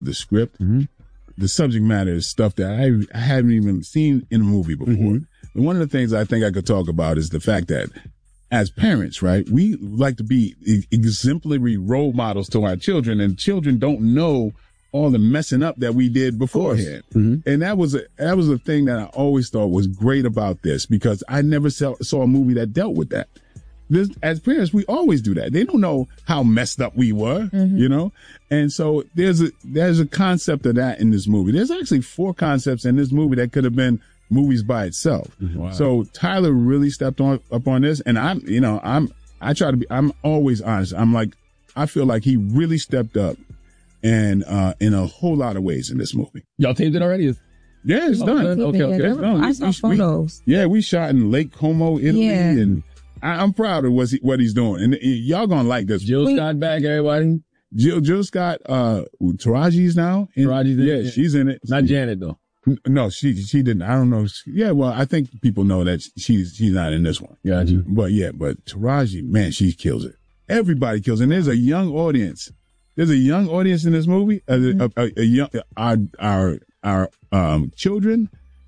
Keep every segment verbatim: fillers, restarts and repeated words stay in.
the script. Mm-hmm. The subject matter is stuff that I, I haven't even seen in a movie before. Mm-hmm. And one of the things I think I could talk about is the fact that as parents, right, we like to be exemplary role models to our children, and children don't know all the messing up that we did beforehand. Mm-hmm. And that was a, that was a thing that I always thought was great about this, because I never saw, saw a movie that dealt with that. This, as parents, we always do that. They don't know how messed up we were, mm-hmm. you know? And so there's a, there's a concept of that in this movie. There's actually four concepts in this movie that could have been movies by itself. Wow. So Tyler really stepped on, up on this. And I'm, you know, I'm, I try to be, I'm always honest. I'm like, I feel like he really stepped up and, uh, in a whole lot of ways in this movie. Y'all taped it already? Yeah, it's oh, done. Okay, okay. It's done. I saw we, photos. We, yeah, we shot in Lake Como, Italy, yeah. and I, I'm proud of what, he, what he's doing. And, and y'all gonna like this. Jill we, Scott back, everybody? Jill, Jill Scott, uh, Taraji's now. In, Taraji's in yeah, it? she's in it. Not Janet, though. No, she, she didn't. I don't know. Yeah, well, I think people know that she's, she's not in this one. Got you. But yeah, but Taraji, man, she kills it. Everybody kills it. And there's a young audience. There's a young audience in this movie. A, mm-hmm. a, a, a young, our, our, our, um, children,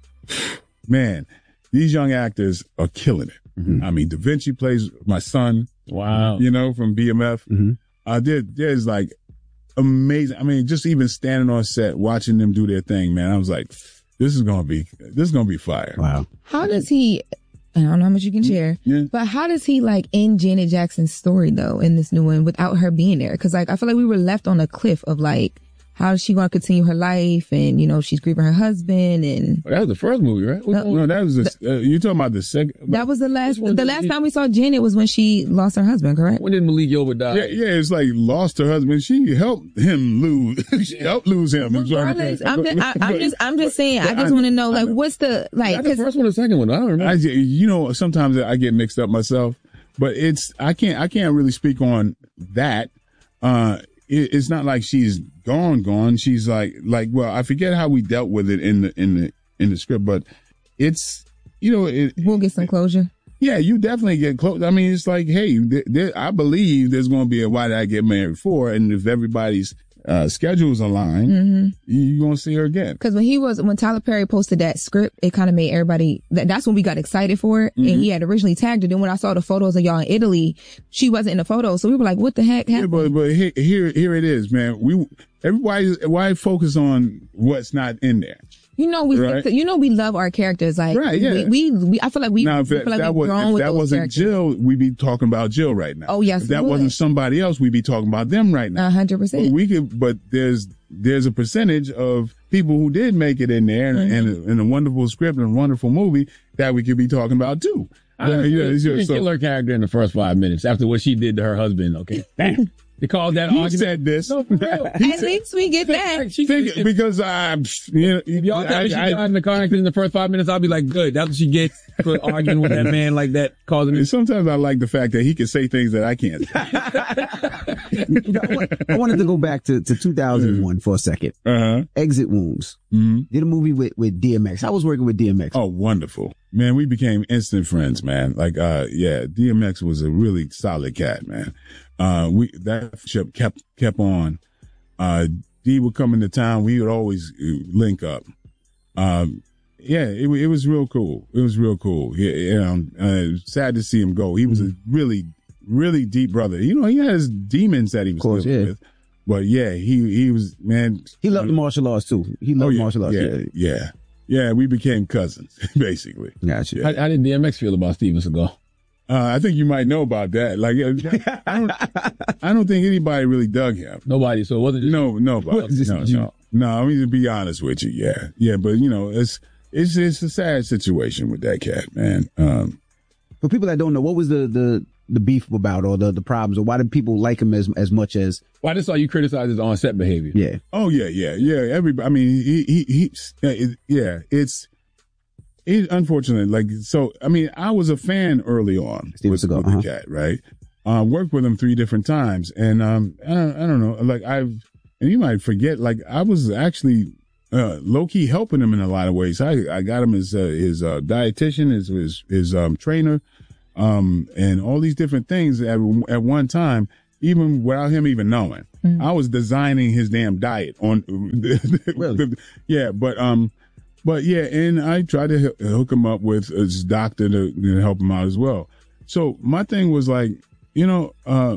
man, these young actors are killing it. Mm-hmm. I mean, Da Vinci plays my son. Wow. You know, from B M F. Mm-hmm. Uh, there, there's like amazing. I mean, just even standing on set, watching them do their thing, man, I was like, this is going to be, this is going to be fire. Wow. How does he, I don't know how much you can share, yeah. but how does he like end Janet Jackson's story though in this new one without her being there? Cause like, I feel like we were left on a cliff of like, how is she going to continue her life? And, you know, she's grieving her husband and. Well, that was the first movie, right? No, no that was, the, uh, you talking about the second. That was the last, the last time we saw Janet was when she lost her husband, correct? When did Malik Yoba die? Yeah, yeah, it's like lost her husband. She helped him lose. She helped lose him. I'm just, I'm just, I, I'm just, I'm just saying, I just want to know, like, what's the, like. The first one or the second one? I don't remember. I, you know, sometimes I get mixed up myself, but it's, I can't, I can't really speak on that. Uh, it, it's not like she's gone, gone. She's like, like, well, I forget how we dealt with it in the, in the, in the script, but it's, you know, it, we'll get some closure. Yeah, you definitely get close. I mean, it's like, hey, there, there, I believe there's going to be a Why Did I Get Married For? And if everybody's uh, schedules align, mm-hmm. you're going to see her again. Because when he was, when Tyler Perry posted that script, it kind of made everybody, that, that's when we got excited for it. Mm-hmm. And he had originally tagged it. And when I saw the photos of y'all in Italy, she wasn't in the photos. So we were like, what the heck happened? Yeah, but, but here, here, here it is, man. We, everybody, why focus on what's not in there? You know, we, right? you know, we love our characters. Like, right, yeah. we, we, we, I feel like we, now, if we feel like that, we've was, grown if with that those wasn't characters. Jill, we'd be talking about Jill right now. Oh, yes. If that wasn't somebody else, we'd be talking about them right now. A hundred percent. We could, but there's, there's a percentage of people who did make it in there and, mm-hmm. and, a, and a wonderful script and a wonderful movie that we could be talking about too. I yeah, yeah, she didn't kill her character in the first five minutes after what she did to her husband. Okay. Bam. They called that he argument. said this. No, for real. At said, least we get that. Think, if, because I'm, you know, if y'all tell me she died in the car accident in the first five minutes, I'll be like, good. That's what she gets for arguing with that man like that, causing me. Sometimes I like the fact that he can say things that I can't. I wanted to go back to, to two thousand one for a second. Uh-huh. Exit Wounds. Mm-hmm. Did a movie with, with D M X. I was working with D M X. Oh, wonderful. Man, we became instant friends, man. Like, uh, yeah, D M X was a really solid cat, man. Uh, we, that ship kept, kept on. Uh, D would come into town. We would always link up. Um, yeah, it, it was real cool. It was real cool. Yeah, you know, uh, sad to see him go. He was a really, really deep brother. You know, he had his demons that he was course, dealing yeah. with. But yeah, he, he was, man. He loved the martial arts too. He loved oh, yeah, martial arts. Yeah, Yeah. yeah. Yeah, we became cousins, basically. Gotcha. Yeah. How, how did D M X feel about Steven Seagal? Uh, I think you might know about that. Like, I don't, I don't think anybody really dug him. Nobody. So it wasn't just no, nobody. Just no, no, no. I mean, to be honest with you, yeah, yeah. But you know, it's it's it's a sad situation with that cat, man. Um, For people that don't know, what was the the the beef about, or the the problems, or why did people like him as as much as? Well, I just saw you criticize his on-set behavior. Yeah. Oh yeah, yeah, yeah. Everybody. I mean, he he, he it, yeah. It's. It, unfortunately, like, so, I mean, I was a fan early on Steven with, Seagal, with uh-huh. the cat, right? Uh, worked with him three different times. And, um, I don't, I don't know, like, I've, and you might forget, like, I was actually, uh, low key helping him in a lot of ways. I, I got him as, uh, his, uh, dietitian, his, his, his, um, trainer, um, and all these different things at, at one time, even without him even knowing. Mm. I was designing his damn diet on. Really? Yeah, but um, but yeah, and I tried to h- hook him up with his doctor to, to help him out as well. So my thing was like, you know, uh,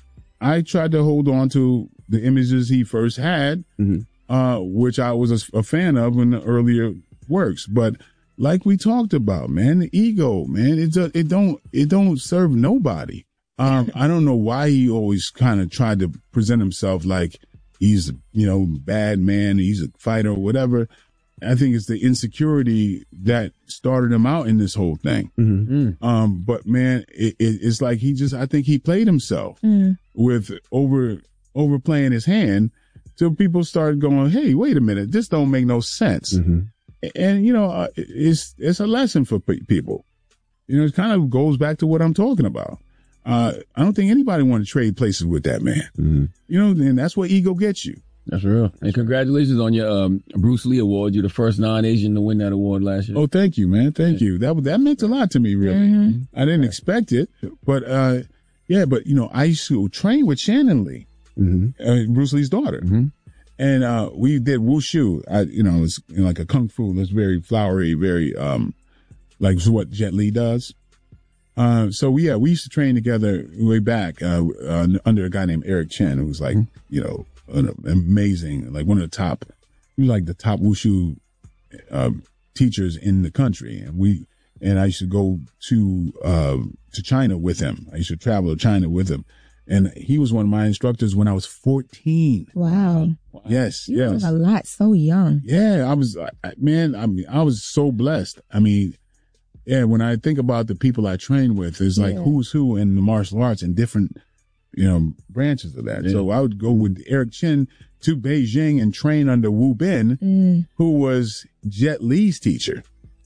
I tried to hold on to the images he first had, mm-hmm. uh, which I was a, a fan of in the earlier works, but. Like we talked about, man, the ego, man, it it don't it don't serve nobody. Um, I don't know why he always kind of tried to present himself like he's, you know, bad man, he's a fighter or whatever. I think it's the insecurity that started him out in this whole thing. Mm-hmm. Um, but man, it, it, it's like he just, I think he played himself mm. with over overplaying his hand till people started going, hey, wait a minute, this don't make no sense. Mm-hmm. And, you know, uh, it's it's a lesson for pe- people. You know, it kind of goes back to what I'm talking about. Uh, I don't think anybody want to trade places with that man. Mm-hmm. You know, and that's what ego gets you. That's real. And congratulations on your um, Bruce Lee Award. You're the first non-Asian to win that award last year. Oh, thank you, man. Thank yeah. you. That that meant a lot to me, really. Mm-hmm. I didn't right. expect it. But, uh, yeah, but, you know, I used to train with Shannon Lee, mm-hmm. uh, Bruce Lee's daughter. Mm-hmm. And, uh, we did wushu. I, you know, it's you know, like a kung fu. That's very flowery, very, um, like what Jet Li does. Uh, so yeah, we used to train together way back, uh, uh under a guy named Eric Chen, who was like, mm-hmm. you know, an amazing, like one of the top, he was like the top wushu, uh, teachers in the country. And we, and I used to go to, uh, to China with him. I used to travel to China with him. And he was one of my instructors when I was fourteen. Wow. Yes, you yes. a lot, so young. Yeah, I was, I, man, I mean, I was so blessed. I mean, yeah, when I think about the people I trained with, it's like yeah. who's who in the martial arts and different, you know, branches of that. Yeah. So I would go with Eric Chen to Beijing and train under Wu Bin, mm. who was Jet Li's teacher.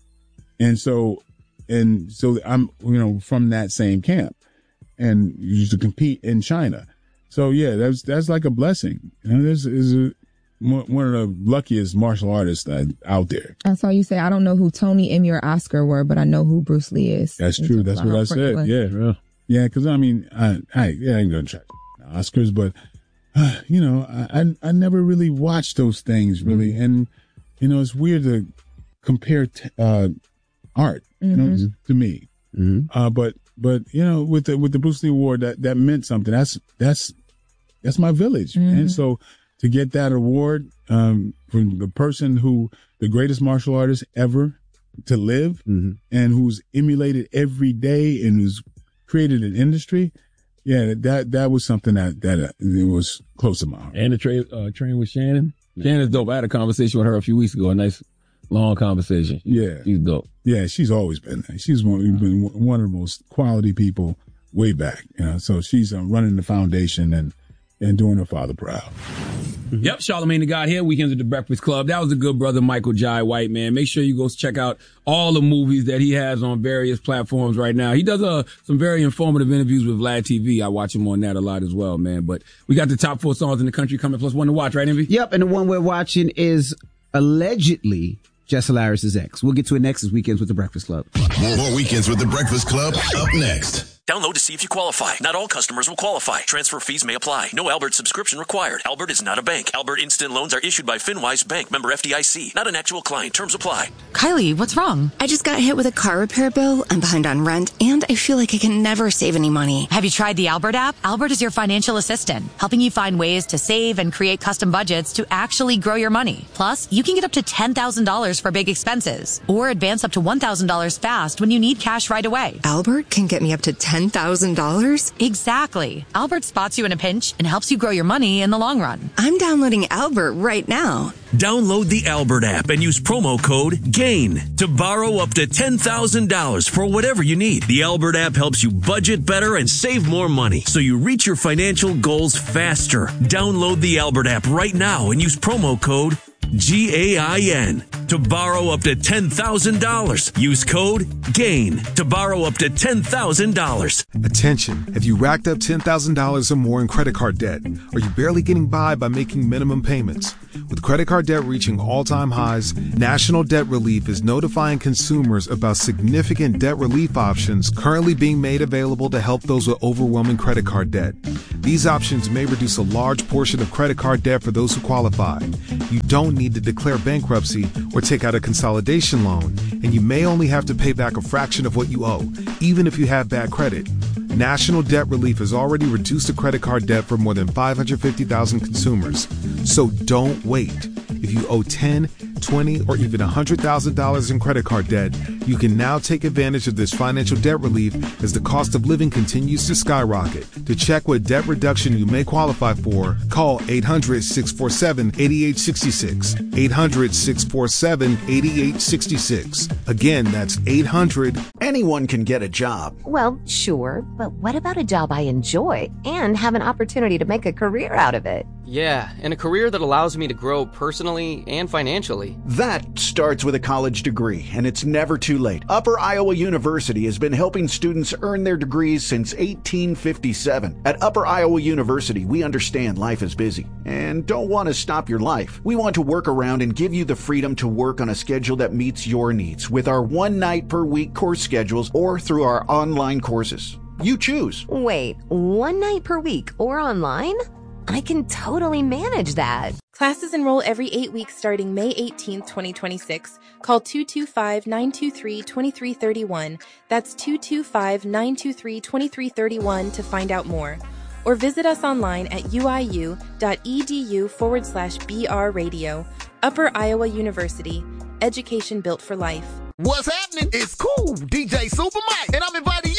And so, and so I'm, you know, from that same camp. And used to compete in China. So yeah, that's, that's like a blessing. You know, this is a, one of the luckiest martial artists out there. I saw you say, I don't know who Tony, Emmy, or Oscar were, but I know who Bruce Lee is. That's true. That's what I said. Yeah. Yeah. Yeah. Cause I mean, I, I, yeah, I ain't gonna try Oscars, but, uh, you know, I, I, I never really watched those things really. Mm-hmm. And, you know, it's weird to compare, t- uh, art, you mm-hmm. know, to me. Mm-hmm. Uh, but, But, you know, with the, with the Bruce Lee Award, that, that meant something. That's, that's, that's my village. Mm-hmm. And so to get that award, um, from the person who, the greatest martial artist ever to live mm-hmm. and who's emulated every day and who's created an industry. Yeah, that, that was something that, that uh, it was close to my heart. And to train, uh, train with Shannon. Yeah. Shannon's dope. I had a conversation with her a few weeks ago. A nice, long conversation. Yeah. She's dope. Yeah, she's always been there. She's one, been one of the most quality people way back, you know, so she's um, running the foundation and, and doing her father proud. Mm-hmm. Yep, Charlamagne the God here, Weekends at the Breakfast Club. That was the good brother Michael Jai White, man. Make sure you go check out all the movies that he has on various platforms right now. He does uh, some very informative interviews with Vlad T V. I watch him on that a lot as well, man. But we got the top four songs in the country coming, plus one to watch, right, Envy? Yep, and the one we're watching is allegedly Jessa Laris's ex. We'll get to it next as Weekends with the Breakfast Club. More, more Weekends with the Breakfast Club up next. Download to see if you qualify. Not all customers will qualify. Transfer fees may apply. No Albert subscription required. Albert is not a bank. Albert Instant Loans are issued by FinWise Bank, member F D I C. Not an actual client. Terms apply. Kylie, what's wrong? I just got hit with a car repair bill. I'm behind on rent, and I feel like I can never save any money. Have you tried the Albert app? Albert is your financial assistant, helping you find ways to save and create custom budgets to actually grow your money. Plus, you can get up to ten thousand dollars for big expenses, or advance up to one thousand dollars fast when you need cash right away. Albert can get me up to ten thousand dollars? Exactly. Albert spots you in a pinch and helps you grow your money in the long run. I'm downloading Albert right now. Download the Albert app and use promo code GAIN to borrow up to ten thousand dollars for whatever you need. The Albert app helps you budget better and save more money so you reach your financial goals faster. Download the Albert app right now and use promo code G A I N to borrow up to ten thousand dollars. Use code GAIN to borrow up to ten thousand dollars. Attention. Have you racked up ten thousand dollars or more in credit card debt? Are you barely getting by by making minimum payments? With credit card debt reaching all-time highs, National Debt Relief is notifying consumers about significant debt relief options currently being made available to help those with overwhelming credit card debt. These options may reduce a large portion of credit card debt for those who qualify. You don't need to declare bankruptcy or take out a consolidation loan, and you may only have to pay back a fraction of what you owe, even if you have bad credit. National Debt Relief has already reduced the credit card debt for more than five hundred fifty thousand consumers. So don't wait. If you owe ten, twenty, or even one hundred thousand dollars in credit card debt, you can now take advantage of this financial debt relief as the cost of living continues to skyrocket. To check what debt reduction you may qualify for, call eight hundred, six four seven, eight eight six six. eight hundred, six four seven, eight eight six six. Again, that's eight hundred. Anyone can get a job. Well, sure, but what about a job I enjoy and have an opportunity to make a career out of it? Yeah, and a career that allows me to grow personally and financially. That starts with a college degree, and it's never too late. Upper Iowa University has been helping students earn their degrees since eighteen fifty-seven. At Upper Iowa University, we understand life is busy and don't want to stop your life. We want to work around and give you the freedom to work on a schedule that meets your needs with our one night per week course schedules or through our online courses. You choose. Wait, one night per week or online? I can totally manage that. Classes enroll every eight weeks starting May eighteenth, twenty twenty-six. Call two two five, nine two three, two three three one. That's two two five, nine two three, two three three one to find out more. Or visit us online at uiu.edu forward slash BR radio. Upper Iowa University. Education built for life. What's happening? It's cool. D J Super Mike, and I'm inviting